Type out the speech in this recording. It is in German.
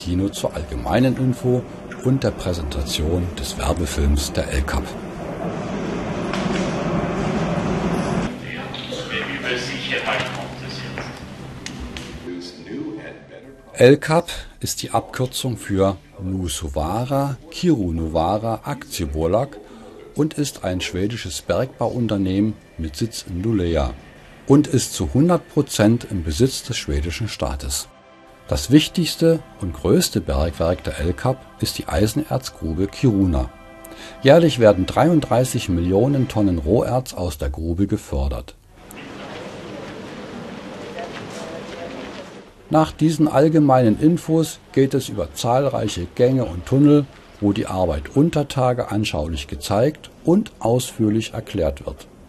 Kino zur allgemeinen Info und der Präsentation des Werbefilms der LCAP. LCAP ist die Abkürzung für Luossavaara Kiirunavaara Aktiebolag und ist ein schwedisches Bergbauunternehmen mit Sitz in Luleå und ist zu 100% im Besitz des schwedischen Staates. Das wichtigste und größte Bergwerk der LCAP ist die Eisenerzgrube Kiruna. Jährlich werden 33 Millionen Tonnen Roherz aus der Grube gefördert. Nach diesen allgemeinen Infos geht es über zahlreiche Gänge und Tunnel, wo die Arbeit unter Tage anschaulich gezeigt und ausführlich erklärt wird.